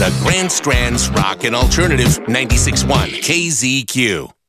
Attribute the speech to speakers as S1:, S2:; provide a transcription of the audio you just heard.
S1: The Grand Strands Rock and Alternative 96.1 KZQ.